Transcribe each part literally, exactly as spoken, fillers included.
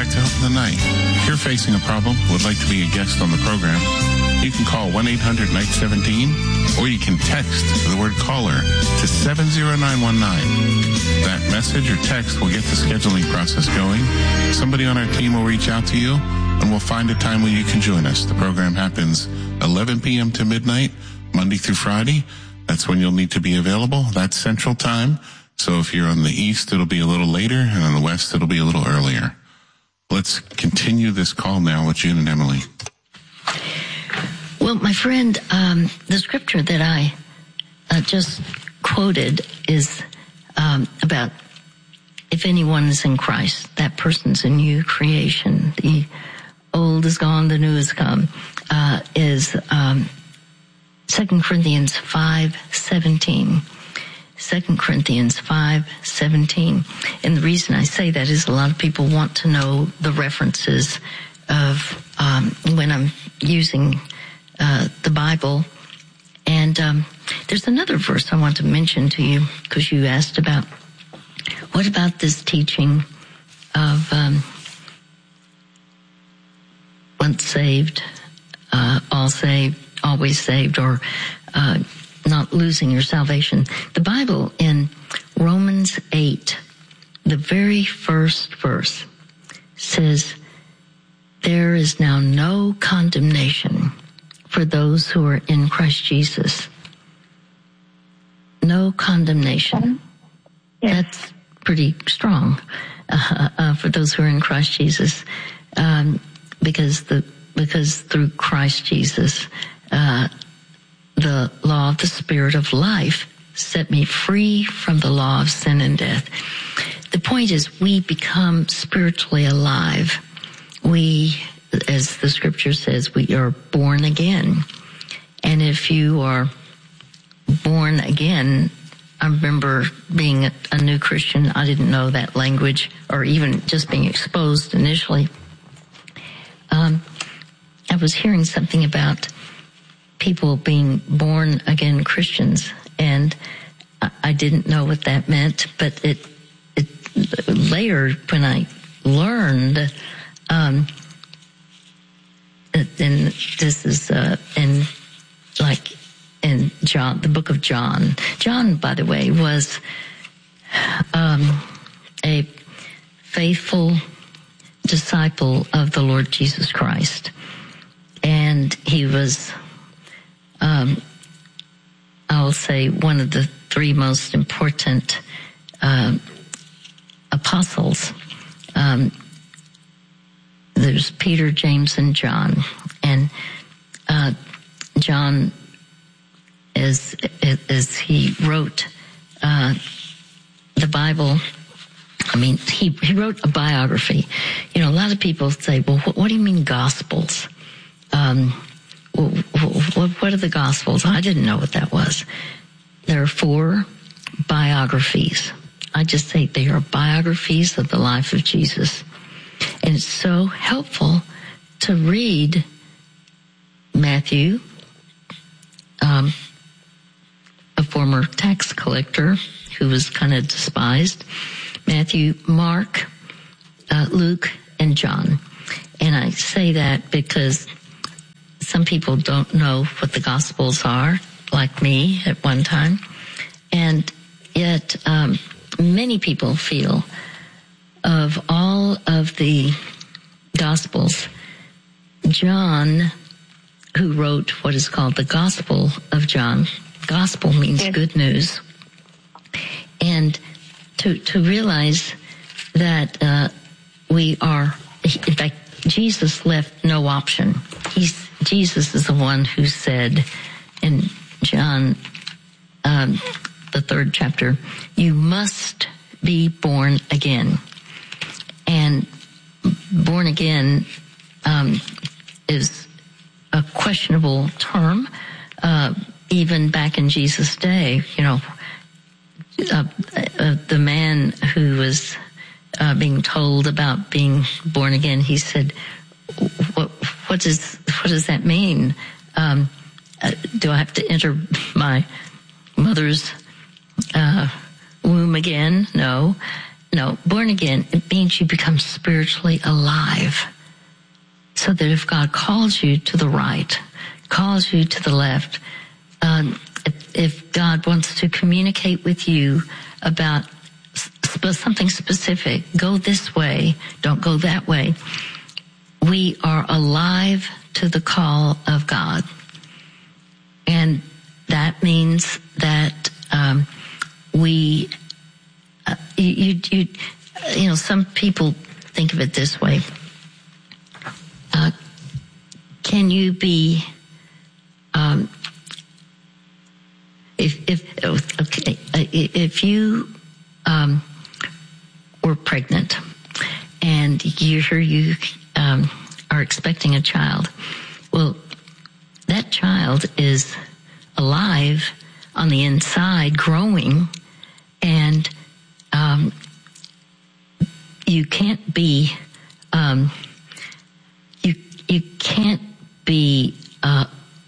to help in the night. If you're facing a problem, would like to be a guest on the program, you can call one eight hundred night seventeen, or you can text the word caller to seven zero nine one nine. That message or text will get the scheduling process going. Somebody on our team will reach out to you, and we'll find a time when you can join us. The program happens eleven p.m. to midnight, Monday through Friday. That's when you'll need to be available. That's Central Time. So if you're on the East, it'll be a little later, and on the West, it'll be a little earlier. Let's continue this call now with June and Emily. Well, my friend, um, the scripture that I uh, just quoted is um, about if anyone is in Christ, that person's a new creation. The old is gone, the new has come, uh, is um, Second Corinthians five seventeen. Second Corinthians five seventeen. And the reason I say that is a lot of people want to know the references of um, when I'm using uh, the Bible. And um, there's another verse I want to mention to you because you asked about what about this teaching of um, once saved, uh, all saved, always saved, or uh, not losing your salvation. The Bible in Romans eight, the very first verse, says, there is now no condemnation for those who are in Christ Jesus. No condemnation. Yes. That's pretty strong uh, uh, for those who are in Christ Jesus, um, because the because through Christ Jesus, uh, the law of the Spirit of life set me free from the law of sin and death. The point is, we become spiritually alive. We, as the scripture says, we are born again. And if you are born again, I remember being a, a new Christian. I didn't know that language, or even just being exposed initially. Um, I was hearing something about people being born again Christians, and I, I didn't know what that meant. But it, it later when I learned, um, and this is uh, in like. in John, the book of John. John, by the way, was um, a faithful disciple of the Lord Jesus Christ. And he was, um, I'll say, one of the three most important uh, apostles. Um, there's Peter, James, and John. And uh, John, As, as he wrote uh, the Bible, I mean, he, he wrote a biography. You know, a lot of people say, well, what, what do you mean Gospels? Um, what, what are the Gospels? I didn't know what that was. There are four biographies. I just say they are biographies of the life of Jesus. And it's so helpful to read Matthew, um, a former tax collector who was kind of despised, Matthew, Mark, uh, Luke, and John. And I say that because some people don't know what the Gospels are, like me at one time. And yet um, many people feel of all of the Gospels, John, who wrote what is called the Gospel of John. Gospel means yes. Good news. And to to realize that uh, we are, in fact, Jesus left no option. He's Jesus is the one who said in John, um, the third chapter, you must be born again. And born again um, is a questionable term. Uh, even back in Jesus' day, you know, uh, uh, the man who was uh, being told about being born again, he said, "What, what does what does that mean? Um, uh, do I have to enter my mother's uh, womb again?" No. no, born again, it means you become spiritually alive. So that if God calls you to the right, calls you to the left, um, if, if God wants to communicate with you about sp- something specific, go this way, don't go that way. We are alive to the call of God. And that means that um, we, uh, you, you, you know, some people think of it this way. Uh, can you be, um, if, if, okay, if you, um, were pregnant and you hear you, um, are expecting a child, well, that child is alive on the inside, growing, and, um, you can't be, um, You you can't be uh,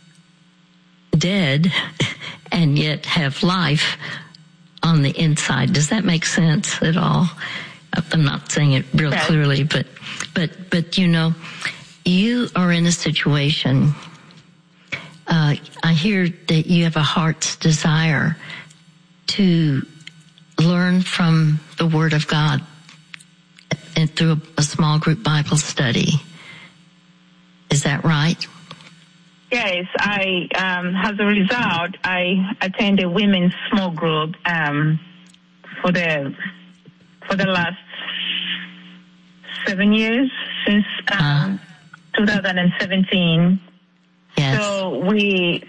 dead and yet have life on the inside. Does that make sense at all? I'm not saying it real okay. clearly, but but but you know, you are in a situation. Uh, I hear that you have a heart's desire to learn from the Word of God and through a, a small group Bible study. Is that right? Yes, I, um, as a result, I attend a women's small group, um, for the, for the last seven years, since, um, uh, twenty seventeen. Yes. So we,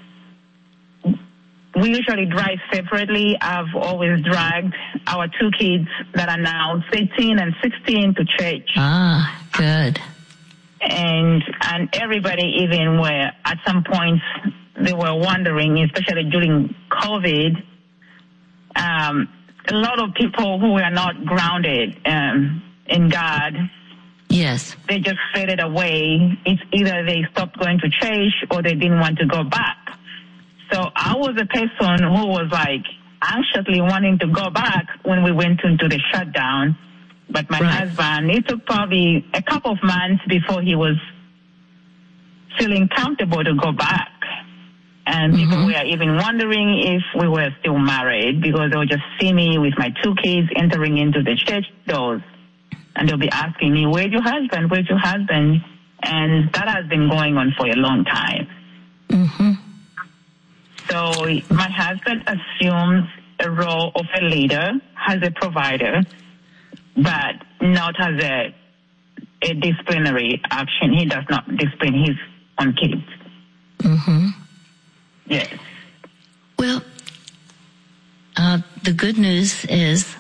we usually drive separately. I've always dragged our two kids that are now eighteen and sixteen to church. Ah, good. And and everybody even were, at some points, they were wondering, especially during COVID, um, a lot of people who were not grounded um, in God, yes, they just faded away. It's either they stopped going to church or they didn't want to go back. So I was a person who was like anxiously wanting to go back when we went into the shutdown. But my right. husband, it took probably a couple of months before he was feeling comfortable to go back. And mm-hmm. people were even wondering if we were still married, because they would just see me with my two kids entering into the church doors. And they'll be asking me, where's your husband? Where's your husband? And that has been going on for a long time. Mm-hmm. So my husband assumes a role of a leader, as a provider, but not as a, a disciplinary action. He does not discipline his own kids. Mm-hmm. Yes. Well, uh, the good news is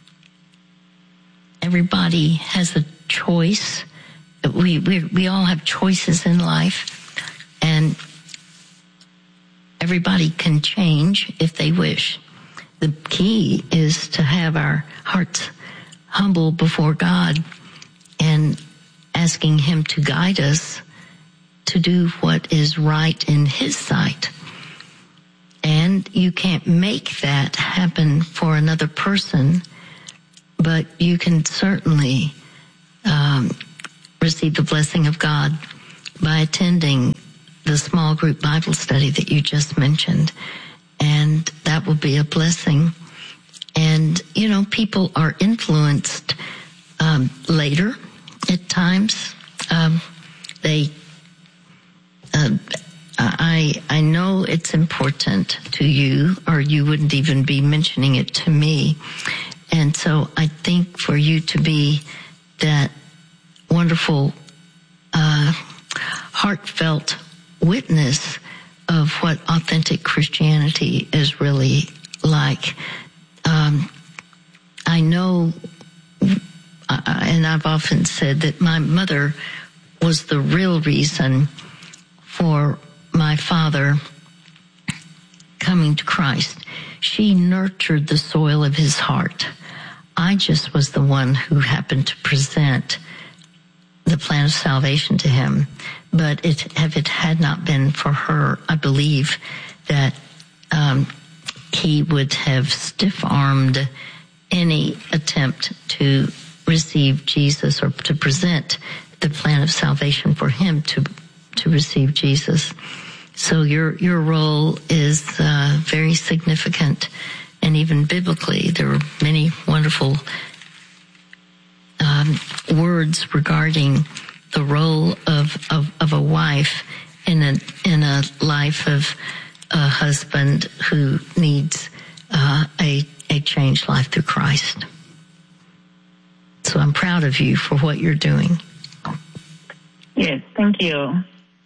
everybody has a choice. We, we, we all have choices in life, and everybody can change if they wish. The key is to have our hearts humble before God and asking Him to guide us to do what is right in His sight. And you can't make that happen for another person, but you can certainly um, receive the blessing of God by attending the small group Bible study that you just mentioned. And that will be a blessing. And, you know, people are influenced um, later at times. Um, they, uh, I, I know it's important to you, or you wouldn't even be mentioning it to me. And so I think for you to be that wonderful, uh, heartfelt witness of what authentic Christianity is really like. Um, I know, uh, and I've often said that my mother was the real reason for my father coming to Christ. She nurtured the soil of his heart. I just was the one who happened to present the plan of salvation to him. But it, if it had not been for her, I believe that um, he would have stiff-armed any attempt to receive Jesus or to present the plan of salvation for him to to receive Jesus. So your your role is uh, very significant, and even biblically, there are many wonderful um, words regarding the role of, of, of a wife in a in a life of a husband who needs uh, a a changed life through Christ. So I'm proud of you for what you're doing. Yes, thank you.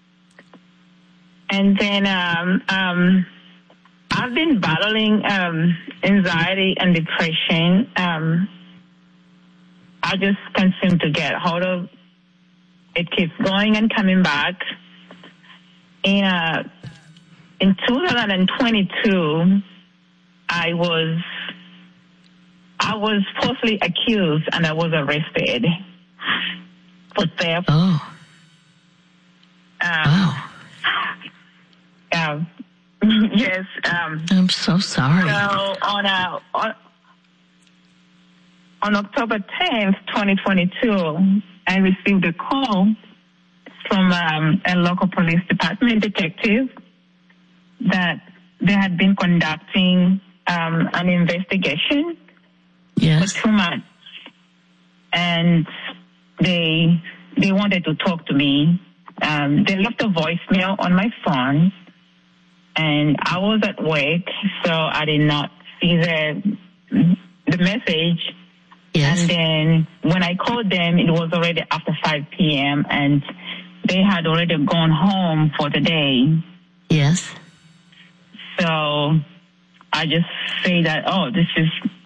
And then um, um, I've been battling um, anxiety and depression. Um, I just can't seem to get hold of it. Keeps going and coming back. In uh, in two thousand twenty-two, I was I was falsely accused and I was arrested for theft. Oh. Um, wow. Um, yes. Um, I'm so sorry. So on, uh, on, on October tenth, twenty twenty-two, I received a call from um, a local police department detective that they had been conducting um, an investigation yes. for two months, and they they wanted to talk to me. Um, they left a voicemail on my phone, and I was at work, so I did not see the the message. Yes. And then when I called them, it was already after five p.m., and they had already gone home for the day. Yes. So I just say that, oh, this is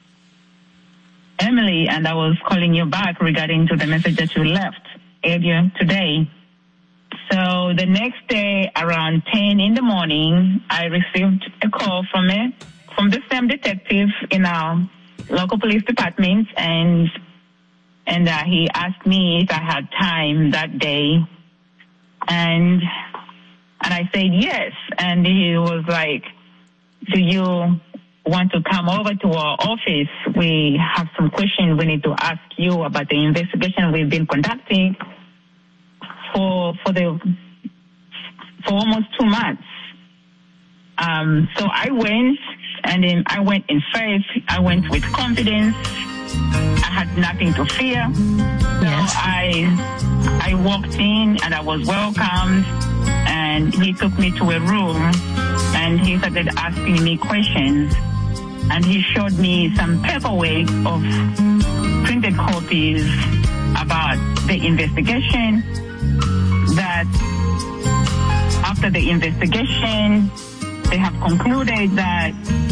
Emily, and I was calling you back regarding to the message that you left earlier today. So the next day, around ten in the morning, I received a call from it, from the same detective in our local police department, and and uh, he asked me if I had time that day, and and I said yes, and he was like, "Do you want to come over to our office? We have some questions we need to ask you about the investigation we've been conducting for for the for almost two months." Um, so I went, and then I went in faith. I went with confidence. I had nothing to fear. Yes. So I I walked in, and I was welcomed, and he took me to a room, and he started asking me questions, and he showed me some paperwork of printed copies about the investigation, that after the investigation, they have concluded that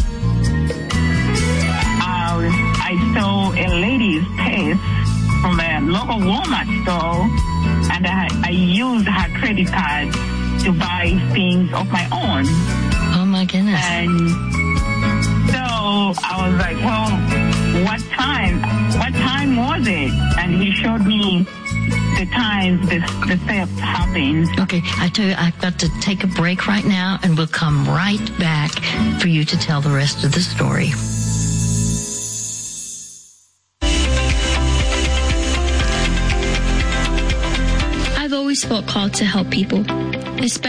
uh, I stole a lady's purse from a local Walmart store, and I, I used her credit card to buy things of my own. Oh, my goodness. And so I was like, well, what time? What time was it? And he showed me the times the, the theft happened. Okay, I tell you, I've got to take a break right now, and we'll come right back for you to tell the rest of the story. I've always felt called to help people, especially